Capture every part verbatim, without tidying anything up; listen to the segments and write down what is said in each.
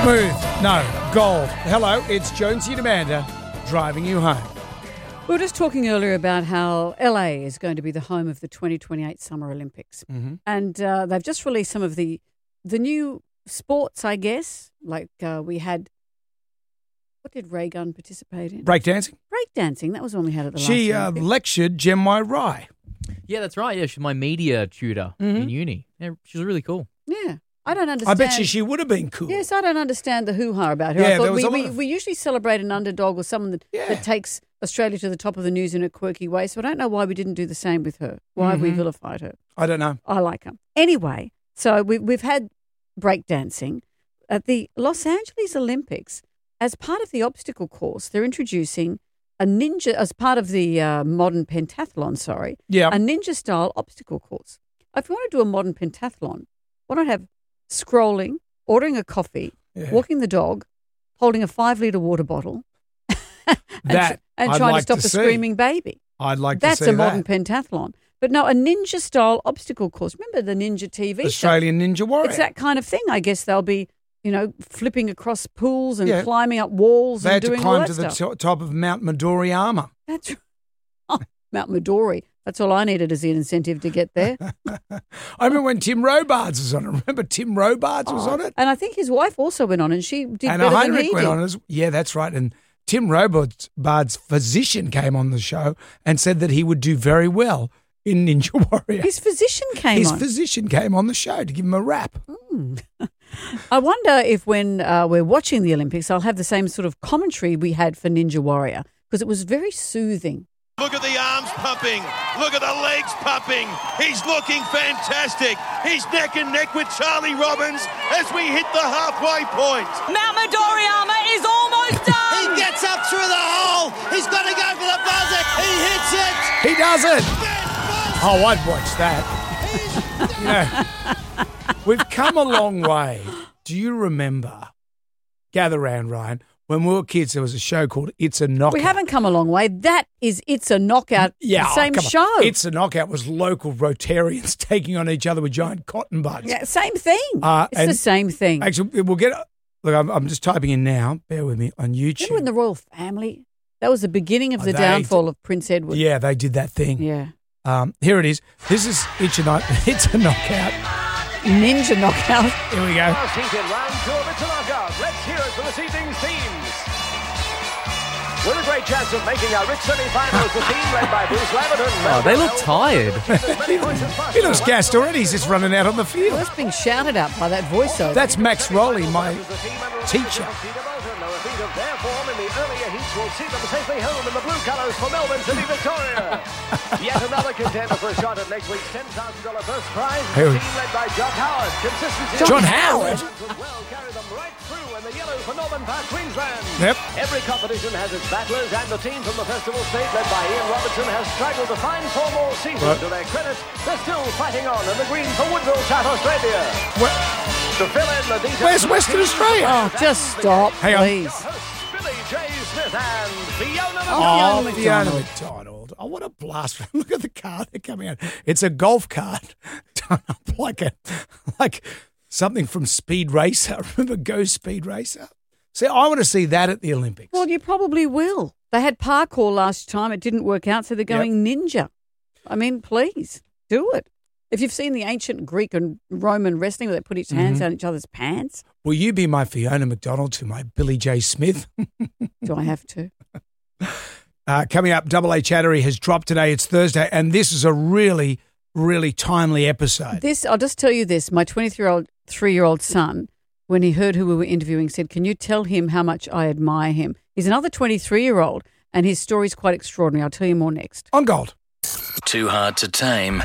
Smooth. No, gold. Hello, it's Jonesy and Amanda driving you home. We were just talking earlier about how L A is going to be the home of the twenty twenty-eight Summer Olympics. Mm-hmm. And uh, they've just released some of the the new sports, I guess. Like uh, we had, what did Ray Gunn participate in? Breakdancing. Breakdancing. That was when we had at the She last uh, Olympics. lectured Gemma Rye. Yeah, that's right. Yeah, she's my media tutor Mhm. in uni. Yeah, she's really cool. Yeah. I don't I understand. bet you she would have been cool. Yes, I don't understand the hoo-ha about her. Yeah, I thought there was we, a lot we, of- we usually celebrate an underdog or someone that, Yeah. that takes Australia to the top of the news in a quirky way. So I don't know why we didn't do the same with her. Why have we Mhm. vilified her? I don't know. I like her. Anyway, so we, we've had breakdancing. At the Los Angeles Olympics, as part of the obstacle course, they're introducing a ninja, as part of the uh, modern pentathlon, sorry, Yeah. a ninja-style obstacle course. If you want to do a modern pentathlon, why not have scrolling, ordering a coffee, Yeah. walking the dog, holding a five-litre water bottle, and, That and I'd trying like to stop to a see. screaming baby. I'd like That's to see a modern that. pentathlon. But no, a ninja-style obstacle course. Remember the Ninja T V show? Australian Ninja Warrior. It's that kind of thing. I guess they'll be, you know, flipping across pools and Yeah. climbing up walls They and had to doing all climb that to the stuff. to- top of Mount Midori Armour. That's oh, Mount Midori. That's all I needed as the incentive to get there. I remember when Tim Robards was on it. Remember Tim Robards was on it? And I think his wife also went on, and she did And better than Heinrich he went did. on as yeah, that's right. And Tim Robards' physician came on the show and said that he would do very well in Ninja Warrior. His physician came His on. physician came on the show to give him a rap. I wonder if when uh, we're watching the Olympics, I'll have the same sort of commentary we had for Ninja Warrior, because it was very soothing. Look at the arms pumping. Look at the legs pumping. He's looking fantastic. He's neck and neck with Charlie Robbins as we hit the halfway point. Mount Midoriyama is almost done. He gets up through the hole. He's got to go for the buzzer. He hits it. He does it. That Oh, I'd watch that. You know, we've come a long way. Do you remember, gather round, Ryan, when we were kids, there was a show called It's a Knockout. We haven't come a long way. That is It's a Knockout, yeah, the same oh, come on. show. It's a Knockout was local Rotarians taking on each other with giant cotton buds. yeah, same thing. Uh, it's and the same thing. Actually, we'll get. Look, I'm, I'm just typing in now. Bear with me on YouTube. Remember when the royal family? That was the beginning of Oh, the they- downfall of Prince Edward. Yeah, they did that thing. Yeah. Um, here it is. This is It's a, Knock- it's a Knockout. Ninja Knockout. Here we go. Seated round two of It's a Knockout. Let's hear it for this evening's teams. With a great chance of making our rich semi-finals, the team led by Bruce Laverton. Oh, they look tired. He looks gassed already. He's just running out on the Well, field. that's being shouted at by that voiceover. That's Max Rowley, my teacher. Of their form in the earlier heats will see them safely home in the blue colours for Melbourne City, Victoria. Yet another contender for a shot at next week's ten thousand dollars first prize. Who? The team led by Jock Howard. Consistency. John Howard? Will well carry them right through in the yellow for Northern Park, Queensland. Yep. Every competition has its battlers, and the team from the festival state led by Ian Robertson has struggled to find four more seasons. Right. To their credit, they're still fighting on in the green for Woodville, South Australia. Where- To fill in the details. Where's Western Australia? Oh, just stop, Hang on. please. Billy J. Smith and Fiona Oh, Oh, Fiona Fiona McDonald. McDonald. Oh, what a blast. Look at the car they're coming out. It's a golf cart done up like a like something from Speed Racer. Remember Go Speed Racer? See, I want to see that at the Olympics. Well, you probably will. They had parkour last time. It didn't work out, so they're going ninja. I mean, please, do it. If you've seen the ancient Greek and Roman wrestling where they put each hands Mm-hmm. down each other's pants, Will you be my Fiona McDonald to my Billy J. Smith? do I have to? Uh, coming up, Double A Chattery has dropped today. It's Thursday, and this is a really, really timely episode. This, I'll just tell you this. My twenty-three-year-old three-year-old son, when he heard who we were interviewing, said, can you tell him how much I admire him? He's another twenty-three-year-old, and his story's quite extraordinary. I'll tell you more next. On Gold. Too hard to tame.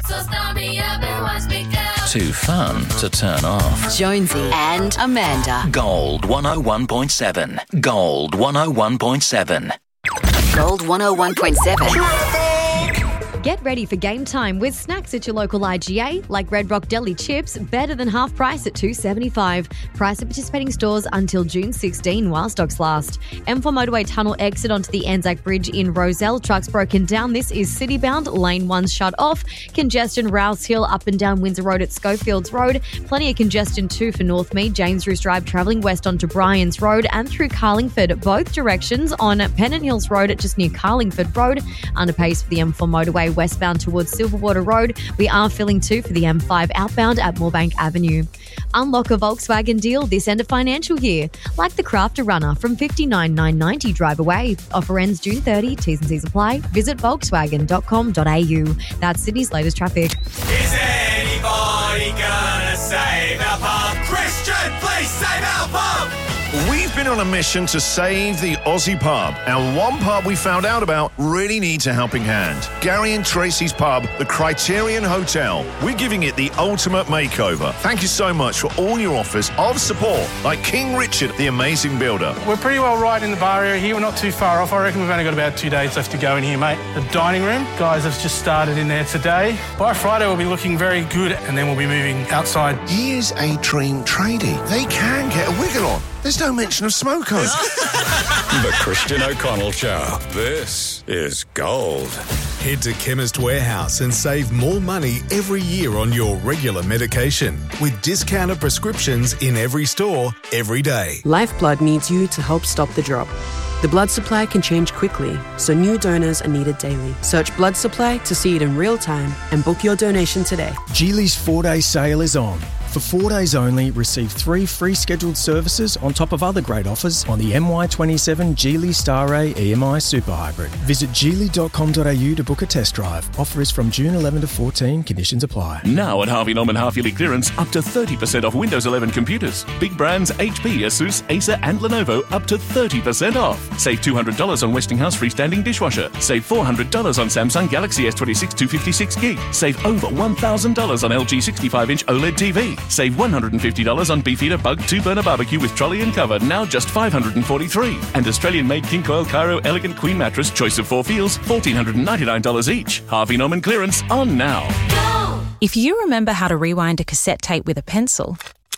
Too fun to turn off. Jonesy and Amanda. Gold one oh one point seven. Gold one oh one point seven. Gold one oh one point seven. Get ready for game time with snacks at your local I G A, like Red Rock Deli chips, better than half price at two dollars seventy-five. Price at participating stores until June sixteenth while stocks last. M four motorway tunnel exit onto the Anzac Bridge in Rozelle. Trucks broken down. This is city-bound. Lane one's shut off. Congestion Rouse Hill up and down Windsor Road at Schofields Road. Plenty of congestion too for Northmead. James Roos Drive travelling west onto Bryans Road and through Carlingford. Both directions on Pennant Hills Road at just near Carlingford Road. Under pace for the M four motorway westbound towards Silverwater Road. We are filling two for the M five outbound at Moorebank Avenue. Unlock a Volkswagen deal this end of financial year, like the Crafter Runner from fifty-nine thousand nine hundred ninety drive away. Offer ends June thirtieth. T's and C's apply. Visit volkswagen dot com dot a u. That's Sydney's latest traffic. Is anybody gonna save our pub? Christian, please save our pub! We've been on a mission to save the Aussie pub, and one pub we found out about really needs a helping hand. Gary and Tracy's pub, the Criterion Hotel. We're giving it the ultimate makeover. Thank you so much for all your offers of support, like King Richard, the amazing builder. We're pretty well right in the bar area here. We're not too far off. I reckon we've only got about two days left to go in here, mate. The dining room, guys have just started in there today. By Friday, we'll be looking very good, and then we'll be moving outside. Here's a dream tradie. They can get a wiggle on. There's no mention of smokers. The Christian O'Connell Show. This is gold. Head to Chemist Warehouse and save more money every year on your regular medication with discounted prescriptions in every store, every day. Lifeblood needs you to help stop the drop. The blood supply can change quickly, so new donors are needed daily. Search blood supply to see it in real time and book your donation today. Geely's four-day sale is on. For four days only, receive three free scheduled services on top of other great offers on the M Y twenty-seven Geely Star A E M I Super Hybrid. Visit geely dot com dot a u to book a test drive. Offer is from June eleventh to fourteenth. Conditions apply. Now at Harvey Norman half-yearly clearance, up to thirty percent off Windows eleven computers. Big brands H P, Asus, Acer and Lenovo up to thirty percent off. Save two hundred dollars on Westinghouse freestanding dishwasher. Save four hundred dollars on Samsung Galaxy S twenty-six two fifty-six gig. Save over one thousand dollars on L G sixty-five inch OLED T V. Save one hundred fifty dollars on Beefeater Bug two burner barbecue with trolley and cover, now just five hundred forty-three dollars. And Australian-made King Coil Cairo Elegant Queen Mattress, choice of four feels, one thousand four hundred ninety-nine dollars each. Harvey Norman clearance on now. If you remember how to rewind a cassette tape with a pencil,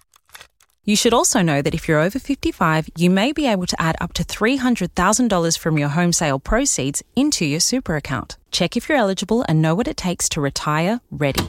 you should also know that if you're over fifty-five, you may be able to add up to three hundred thousand dollars from your home sale proceeds into your super account. Check if you're eligible and know what it takes to retire ready.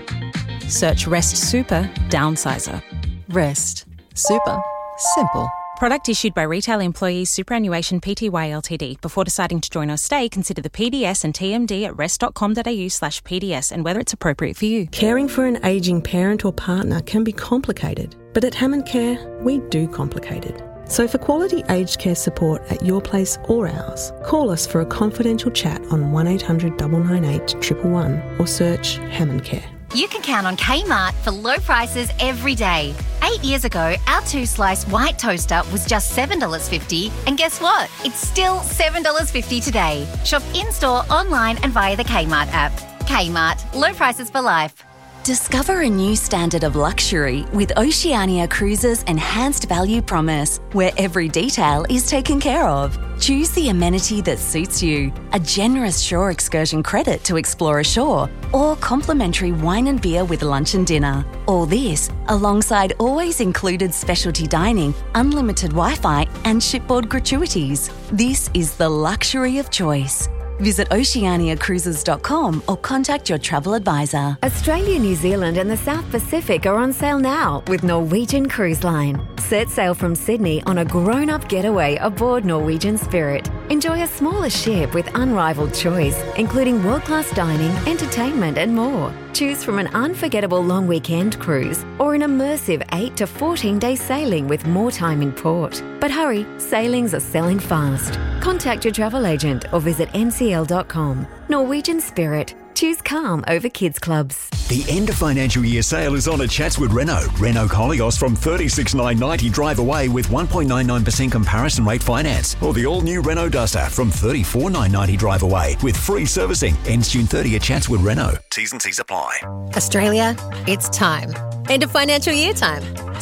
Search Rest Super Downsizer. Rest Super Simple. Product issued by Retail Employees Superannuation Pty Ltd. Before deciding to join or stay, consider the P D S and T M D at rest dot com dot a u slash P D S and whether it's appropriate for you. Caring for an ageing parent or partner can be complicated, but at Hammond Care, we do complicated. So for quality aged care support at your place or ours, call us for a confidential chat on one eight hundred nine nine eight one one one or search Hammond Care. You can count on Kmart for low prices every day. Eight years ago, our two-slice white toaster was just seven dollars fifty, and guess what? It's still seven dollars fifty today. Shop in-store, online and via the Kmart app. Kmart, low prices for life. Discover a new standard of luxury with Oceania Cruises' enhanced value promise, where every detail is taken care of. Choose the amenity that suits you, a generous shore excursion credit to explore ashore, or complimentary wine and beer with lunch and dinner. All this alongside always included specialty dining, unlimited Wi-Fi and shipboard gratuities. This is the luxury of choice. Visit oceania cruises dot com or contact your travel advisor. Australia, New Zealand and the South Pacific are on sale now with Norwegian Cruise Line. Set sail from Sydney on a grown-up getaway aboard Norwegian Spirit. Enjoy a smaller ship with unrivaled choice, including world-class dining, entertainment and more. Choose from an unforgettable long weekend cruise or an immersive eight to fourteen day sailing with more time in port. But hurry, sailings are selling fast. Contact your travel agent or visit n c l dot com. Norwegian Spirit. Choose calm over kids clubs. The end of financial year sale is on at Chatswood Renault. Renault Koleos from thirty-six thousand nine hundred ninety drive away with one point nine nine percent comparison rate finance. Or the all-new Renault Duster from thirty-four thousand nine hundred ninety drive away with free servicing. Ends June thirtieth at Chatswood Renault. T's and C's apply. Australia, it's time. End of financial year time.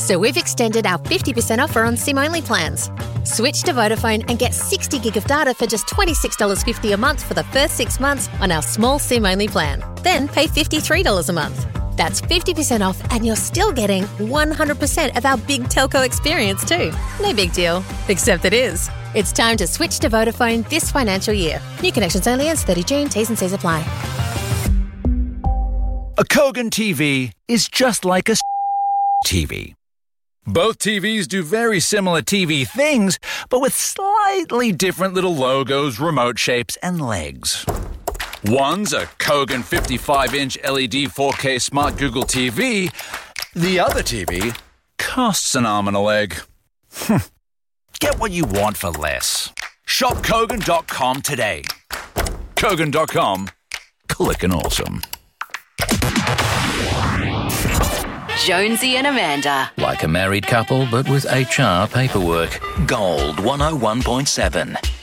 So we've extended our fifty percent offer on SIM-only plans. Switch to Vodafone and get sixty gig of data for just twenty-six dollars fifty a month for the first six months on our small SIM-only plan. Then pay fifty-three dollars a month. That's fifty percent off and you're still getting one hundred percent of our big telco experience too. No big deal, except it is. It's time to switch to Vodafone this financial year. New connections only ends thirtieth of June. T's and C's apply. A Kogan T V is just like a T V. Both T Vs do very similar T V things, but with slightly different little logos, remote shapes, and legs. One's a Kogan fifty-five inch L E D four K Smart Google T V. The other T V costs an arm and a leg. Get what you want for less. Shop Kogan dot com today. Kogan dot com. Clickin' awesome. Jonesy and Amanda. Like a married couple, but with H R paperwork. Gold one oh one point seven.